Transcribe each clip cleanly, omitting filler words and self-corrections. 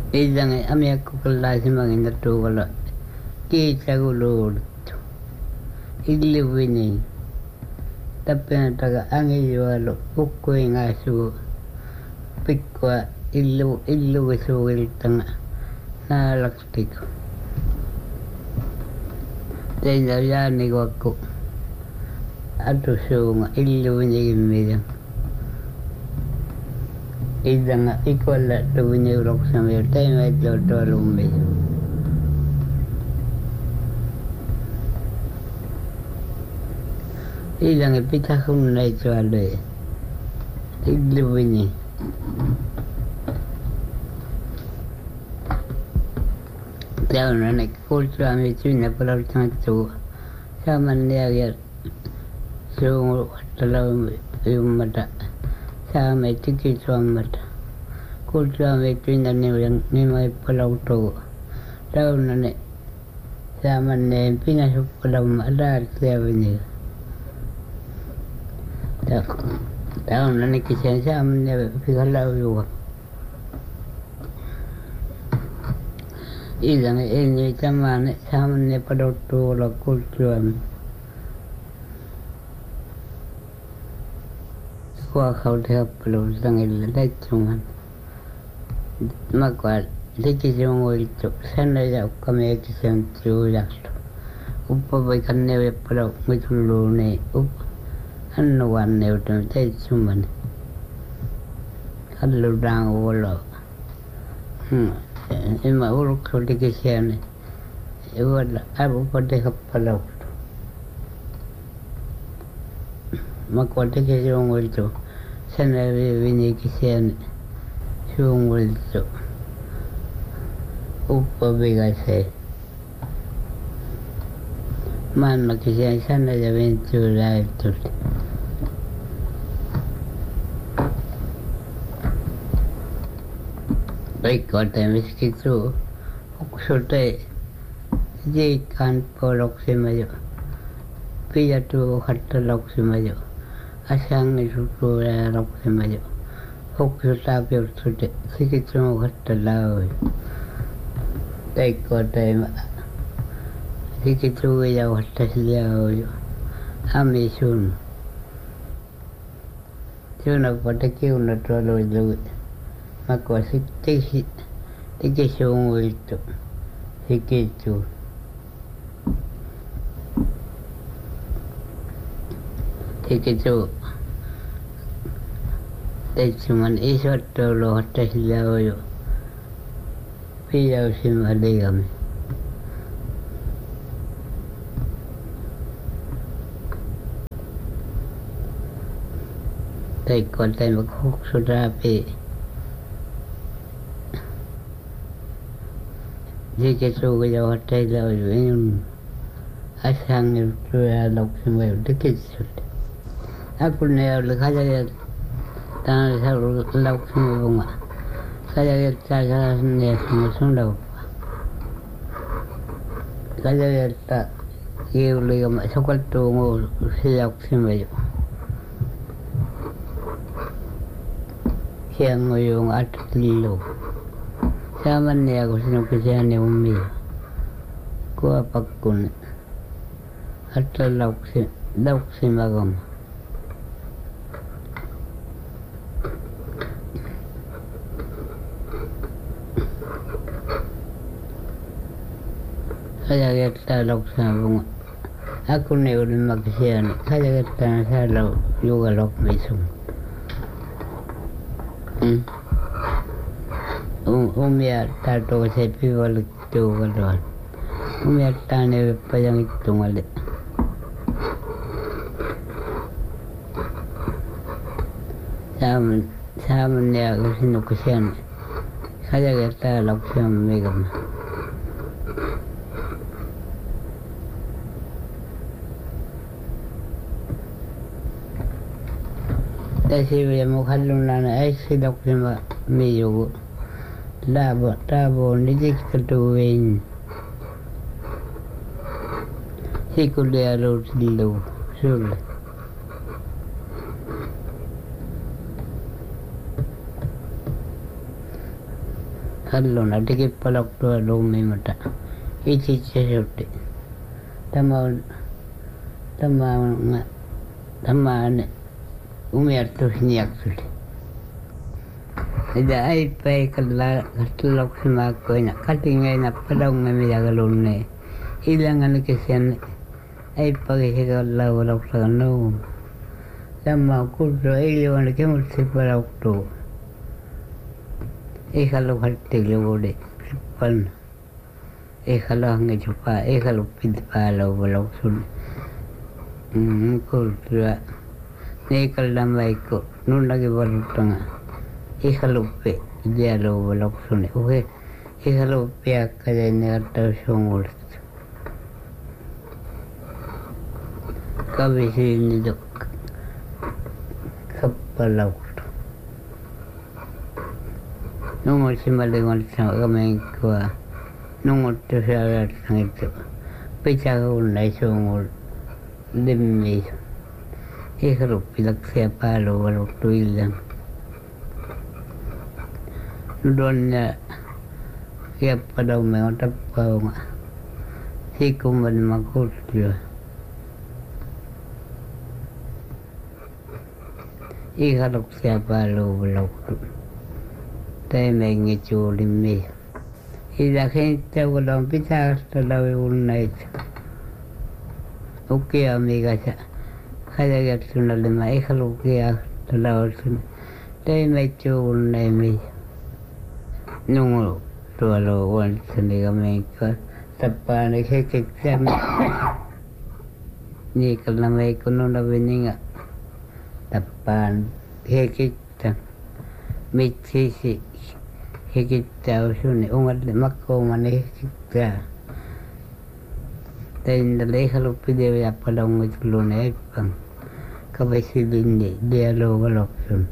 idange amiakku kallaasimagin tuugala kiitsaguluuluttu illuvini tappenataga angijualu ukkuingaasugu pikkua illuvisuugiltanga naalaktiku teillä jaanikuakku atusuunga illuvinigimmidang idanga ikolla tuviniuloksamiu teimaitlotualummisu idange pitahunnaitualu illuvini taunane kultuami tunne palautangattu samanniagia suungu wattalaumi yummata saame tikisuammata kultuami tunne nimai palautu taunane saamanneen pinasuppalamma adaartiavini taunane kisen saamannea pikalaujuga idange enni tamane samanne padottuulo kultuami kuakautehappalu tangilla taitsuman makwa tikisuunguiltu sannaja ukkameekisen tuujaktu uppavaikanneujappalu mitulluuni hannuwanneutumi taitsumani hallutaanguulo ima uluksu tikisiani iwala apupatehappaluutu makwa tikisuunguiltu sannavivinikisiani suunguiltu uppavigase maannakisiani sannaja vintuulaaittuli Rikkoiteen miskitu uksulte jiikkaan poloksimajo pijatu hattaloksimajo asangisuttuulaloksimajo uksutaa sikitu hattalaui rikkoiteen sikitu ja hattasiliaujo amisun sunakpata kiunatualuiluit makwa tikisuunguiltu sikitu taitsuman isottuulu hattasilaujo pijausimaligami taikkoiteen huksutaapi sikisuuja hattasilaujo inun asangiltuuloksimajo tikissulle akunne oli kajajat tänne saulu lauksimapunga kajajat saalasinneesuma sundauppa kajajatta kiuligama sokattuungu silauksimajo sianguyuunga attillu saamanniaku sinukisiani ummia kuapakkunne hatta lauksimagama kajagettaa loksimabunga akkunne ulimmakisiani kajagettana saala jugalokmisum umia taatokase pivaliktuugaloan umia taaneveppajangittungale saamanniaku sinukisiani kajagettaa loksimamigama tasiviya mukhallunana aissiloksima miyugu taabo nijikkatuuin hikulialuutillu sulle Hallona tikippaloktua lummimata. Itse sutti. Tämä on umiartusniaksuli. Ida ei peikalla katloksimaakkoina. Katingeina palongemia kalunne. Ilangan kesän ei pakisikalla valoksaa nuum. Tämä on kurso ei luonne kemutsi paloktuu. Ei halua hattiin luode. Panna. Ei halua hangitsupaa. Ei halua pinta päällä valoksun. Kursoa. Neikalla vaikka nunnakin valuttanga. Ei haluppe dialogu loksuni. Ei haluppe akkainen ottaa suungullista. Kavisiin niitä kappalaukta. Nungotsimalle kanssa kamenkkua. Nungottu saavuttanut. Pitää kunnai suungullista. Lemmiä. Ei haluppe laksia päällä valuttu illan. Nyt on kieppadaumme on tappauma. Sikummanima kulttua. Ihaluksia päällä valuttu. Teimengit juulimia. Ida kenttävillä on pitävästä lauunneita. Ukia mikä hajakertunalle mä ei halukia lausun. Teimeit juulneemia. Nungu tuolla huoneessani ja meikkaa tappaa ne hekeksäämme. Niikalla meikko nunavininga tappaan hekittä. Mitsisi hekittää osuni ungalle makkoomani hekittää. Tein ei halua pideviä palongot luonne eppän. Kavesi linni dialoga lopsun.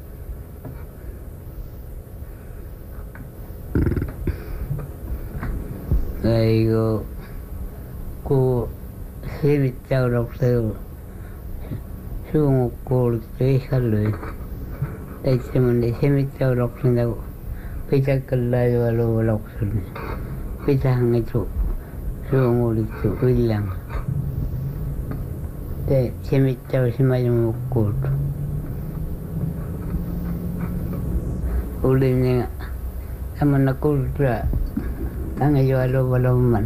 Eikö kun simittäydoksen suungu kuuluttu ihallui. Teit semmoinen simittäydoksen kun pitäkällä juoluu loksun. Pitähängitu suungulittu illan. Te simittäysimäjun kuultu. Ulinen semmoinen kulttua. Ang juoluu valomman.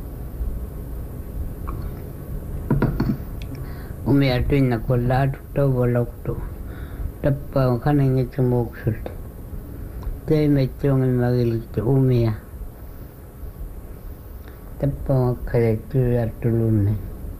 Umia tynnä kun laaduttu valoktu. Tappaa on kanengittu muuksulta. Teimeit ongelmakilittu umia. Tappaa on akkarettu järtu lunnen.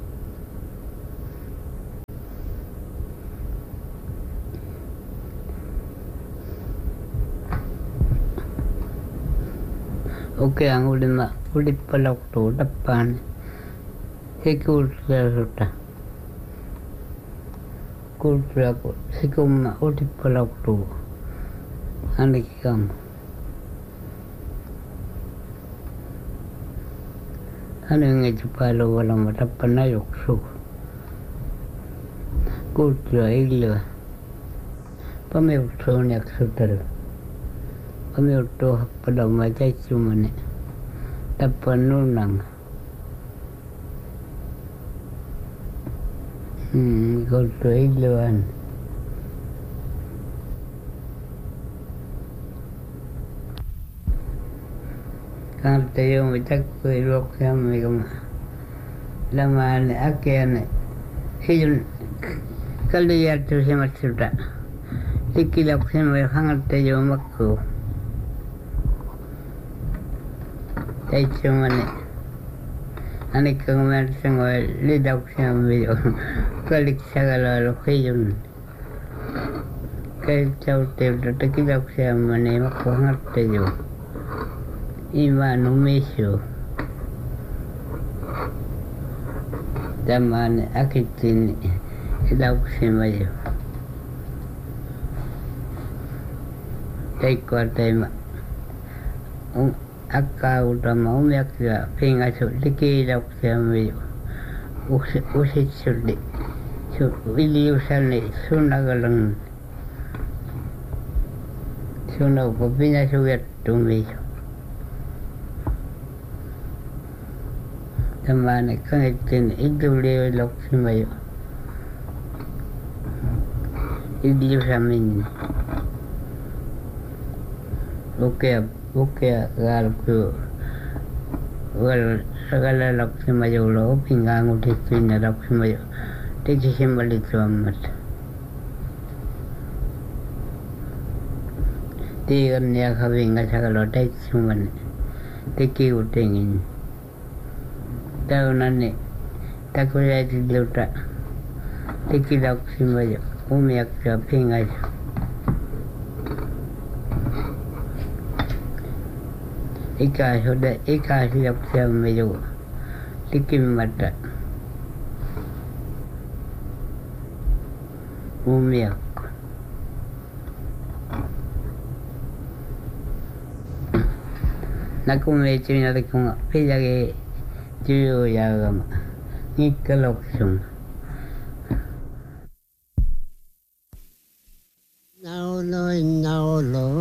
Ukean ulima ulippaloktuu tappaan. Se kulttuurisuutta. Kulttuura, se kumma ulippaloktuu. Ainakin kamma. Hän hengetty paljon valoma tappaan najuksuu. Kulttuura illoa. Pameuttu on jaksutelu. Pameuttu happadamma täitsumane. Tappaan nunnanga. Kulttuura illoan. Kannattaa juomi takkui luokseamme kun lämään äkeän. Silloin kallijärtu semmoiselta. Likkilauksen kannattaa juomi makkuu. Täitsumane. Anikka kun mä sanoin lidauksiamme jo. Kalliksakalla silloin. Käyttäyteiltä tekilauksiamme niin makkuu kannattaa juomi. Ivan umisu. Tämä on äkittiin lauksima jo. Teikkoa teema. Akkautama umiaksia pingasu likilauksiamme jo. Usitsulli. Iliusalli sunnakalan. Suno ko pinasugat tumiso. Tamane kangitin iduli loksimayo. Idli samin. Ukea galku. Wal sagala loksimayo lo pingangu titina loksimayo. Tiki simbalitu amat. Tigan niya kawinga sagalo tek suman. Tiki utingin. Taunani takoyati luta. Tiki loksimayo. Umiyak sa pingas. Ikasilak sa medyo. Tiki mata. Umiyak. Nakumechi na kung pilagi juyo yagama. Nikaloksum. Naulo, naulo,